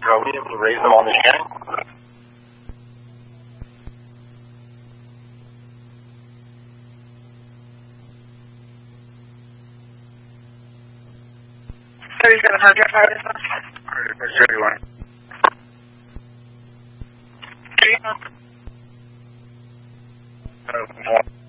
Are we able to raise them on the channel? $3,700.